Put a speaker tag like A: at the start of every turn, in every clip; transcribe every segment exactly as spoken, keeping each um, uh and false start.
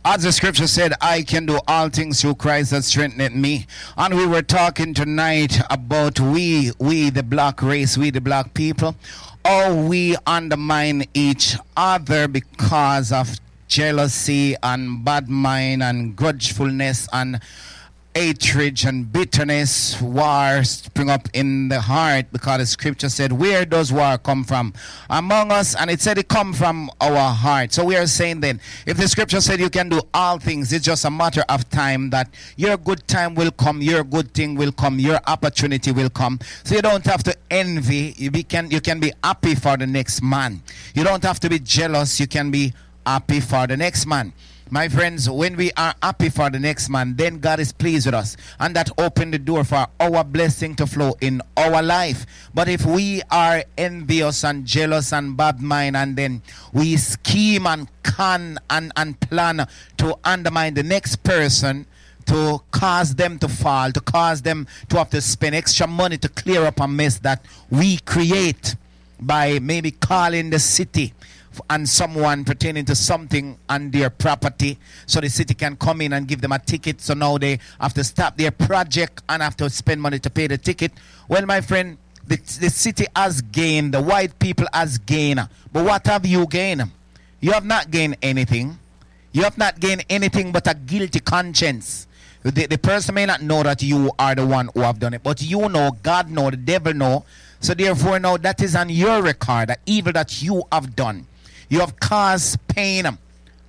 A: As the scripture said, I can do all things through Christ that strengtheneth me. And we were talking tonight about we, we the black race, we the black people, how we undermine each other because of jealousy and bad mind and grudgefulness and hatred and bitterness. War spring up in the heart because the scripture said, where does war come from? Among us. And it said it come from our heart. So we are saying then, if the scripture said you can do all things, it's just a matter of time that your good time will come, your good thing will come, your opportunity will come. So you don't have to envy. You be, can you can be happy for the next man. You don't have to be jealous. You can be happy for the next man. My friends, when we are happy for the next man, then God is pleased with us. And that opens the door for our blessing to flow in our life. But if we are envious and jealous and bad mind, and then we scheme and con and, and plan to undermine the next person, to cause them to fall, to cause them to have to spend extra money to clear up a mess that we create by maybe calling the city and someone pertaining to something on their property, so the city can come in and give them a ticket. So now they have to stop their project and have to spend money to pay the ticket. Well, my friend, the, the city has gained, the white people has gained. But what have you gained? You have not gained anything. You have not gained anything but a guilty conscience. The, the person may not know that you are the one who have done it, but you know, God know, the devil know. So therefore now that is on your record, the evil that you have done. You have caused pain and,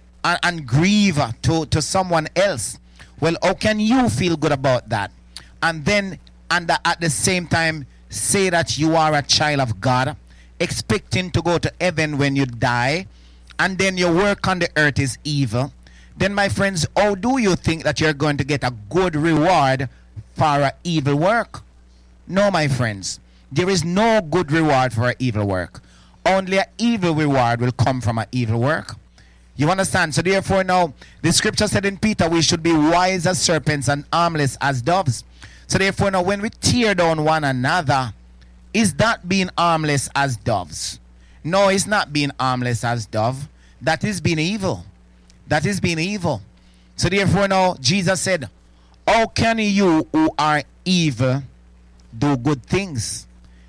A: and grief to, to someone else. Well, how can you feel good about that? And then and at the same time say that you are a child of God, expecting to go to heaven when you die, and then your work on the earth is evil. Then, my friends, how do you think that you're going to get a good reward for an evil work? No, my friends. There is no good reward for an evil work. Only an evil reward will come from an evil work. You understand? So therefore now, the scripture said in Peter, we should be wise as serpents and harmless as doves. So therefore now, when we tear down one another, is that being harmless as doves? No, it's not being harmless as dove. That is being evil. That is being evil. So therefore now, Jesus said, how can you who are evil do good things?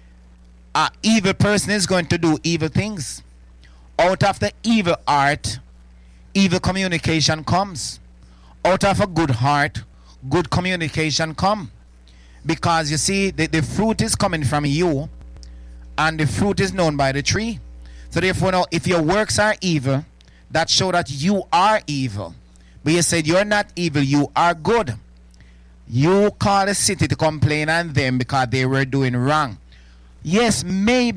A: An evil person is going to do evil things. Out of the evil heart, evil communication comes. Out of a good heart, good communication comes. Because you see, the, the fruit is coming from you, and the fruit is known by the tree. So therefore now, if your works are evil, that show that you are evil. But you said you're not evil, you are good. You call the city to complain on them because they were doing wrong. Yes, maybe